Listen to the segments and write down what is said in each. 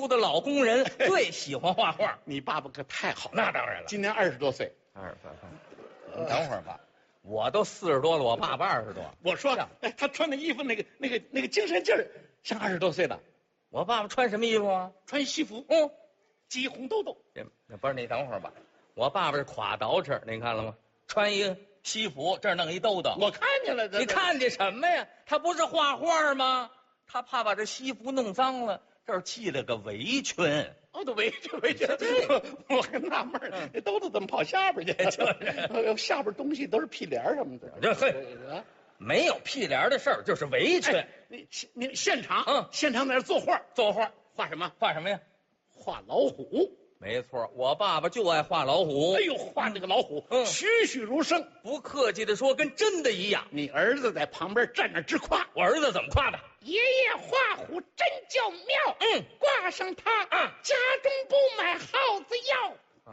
的老工人最喜欢画画。 你爸爸可太好了， 那当然了， 今年20多岁。 你等会儿吧，我都40多了，我爸爸20多。 我说，哎，他穿的衣服那个精神劲儿，像20多岁的。 我爸爸穿什么衣服啊？ 穿西服，系红兜兜。 这不是，你等会儿吧。我爸爸是垮捯饬，您看了吗？穿一西服，这儿弄一兜兜。 我看见了， 你看见什么呀？他不是画画吗？他怕把这西服弄脏了，这儿系了个围裙。 哦，都围着。我还纳闷儿，这兜子怎么跑下边去？就是下边东西都是屁帘什么的。 这没有屁帘的事儿，就是围裙。 你现场，现场在这作画，画什么？ 画什么呀？ 画老虎。 没错，我爸爸就爱画老虎。 哎呦，画那个老虎，栩栩如生。 不客气的说，跟真的一样。 你儿子在旁边站着直夸。 我儿子怎么夸的？ 爷爷画虎真叫妙。挂上它，家中不买耗子药。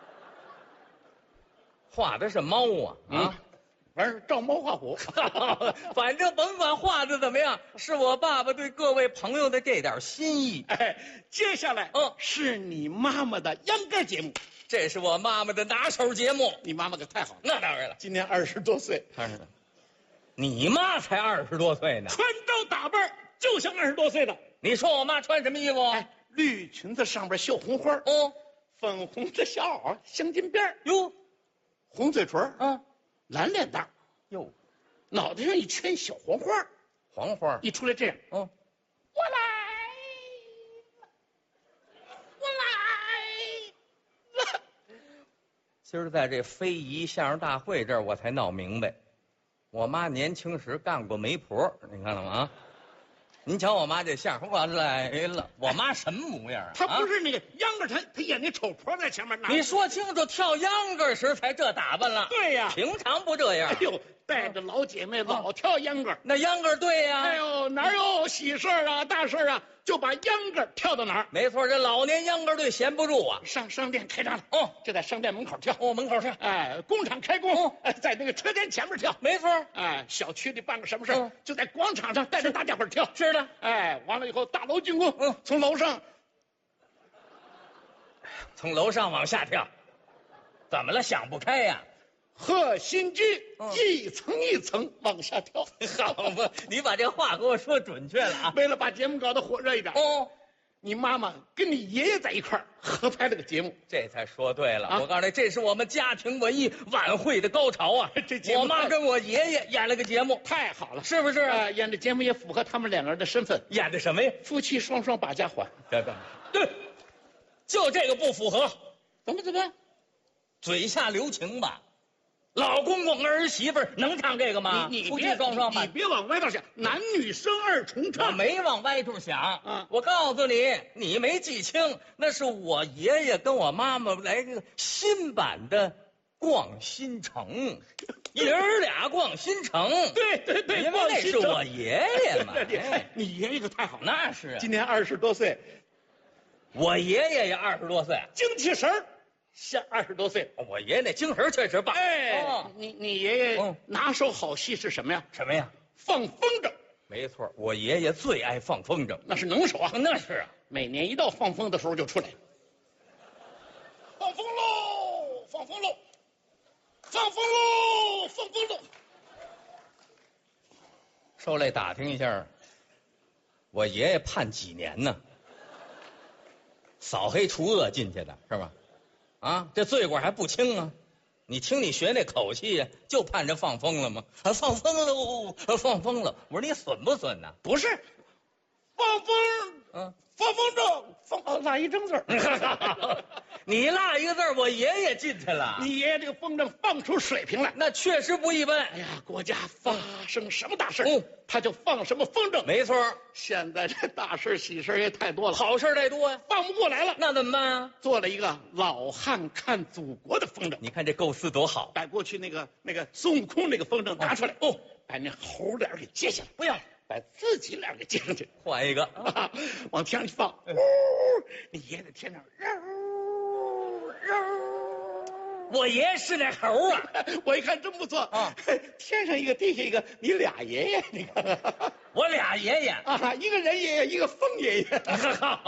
画的是猫啊。 反正照猫画虎。 反正甭管画的怎么样，是我爸爸对各位朋友的这点心意。 接下来是你妈妈的秧歌节目。 这是我妈妈的拿手节目。 你妈妈可太好了。 那当然了， 今年20多岁。 你妈才20多岁呢， 穿着打扮就像20多岁的。 你说我妈穿什么衣服？ 绿裙子上边绣红花。粉红的小袄，镶金边哟， 红嘴唇。蓝脸蛋哟，脑袋上一圈小黄花， 黄花一出来这样，我来了。 今儿在这非遗相声大会这儿，我才闹明白，我妈年轻时干过媒婆，你看了吗？您瞧我妈这相，我来了，我妈什么模样啊？ 她不是那个秧歌，她演那丑婆在前面拿。 你说清楚，跳秧歌时才这打扮了。 对呀， 平常不这样。 哎呦，带着老姐妹老跳秧歌， 那秧歌对呀。 哎呦，哪有喜事啊、大事啊，就把秧歌跳到哪儿。 没错，这老年秧歌队闲不住啊。 上商店开张了，就在商店门口跳。 门口跳。 工厂开工，在那个车间前面跳。 没错。 小区里办个什么事就在广场上带着大家伙跳。 是的。 完了以后大楼竣工，从楼上往下跳，怎么了？想不开呀？ 贺新居一层一层往下跳。 好吧，你把这话给我说准确了啊！ 为了把节目搞得火热一点，你妈妈跟你爷爷在一块儿合拍了个节目， 这才说对了。我告诉你，这是我们家庭文艺晚会的高潮啊！我妈跟我爷爷演了个节目， 太好了， 是不是？ 演的节目也符合他们两个人的身份。 演的什么呀？ 夫妻双双把家还。 对，就这个不符合。 怎么？ 嘴下留情吧。老公公儿媳妇能唱这个吗？ 你夫妻双双吧， 你别往歪道想，男女生二重唱。 我没往歪处想。我告诉你，你没记清，那是我爷爷跟我妈妈来这个新版的《逛新城》，爷儿俩逛新城。 对， 因为那是我爷爷嘛。 你爷爷可太好了， 那是啊， 今年20多岁， 我爷爷也20多岁， 精气神儿像20多岁。 我爷爷那精神确实棒。 你爷爷拿手好戏是什么呀？ 什么呀？ 放风筝。没错，我爷爷最爱放风筝， 那是能手啊。 那是啊， 每年一到放风的时候就出来，放风喽，放风喽，放风喽，放风喽。 受累打听一下，我爷爷判几年呢？扫黑除恶进去的是吧？这罪过还不轻啊！你听你学那口气呀，就盼着放风了吗？放风喽，放风了！我说你损不损呢？ 不是，放风，放风筝，放落一正字儿。 你落一个字儿，我爷爷进去了。 你爷爷这个风筝放出水平来， 那确实不一般。 哎呀，国家发生什么大事他就放什么风筝。 没错， 现在这大事喜事也太多了， 好事太多呀， 放不过来了。那怎么办啊？ 做了一个老汉看祖国的风筝。 你看这构思多好！ 把过去那个孙悟空那个风筝拿出来，把那猴脸给接下来， 不要把自己脸给接上去， 换一个， 往天上一放，你爷爷在天上， 我爷爷是那猴啊！ 我一看真不错天上一个，地下一个，你俩爷爷，你看， 我俩爷爷一个人爷爷，一个风爷爷。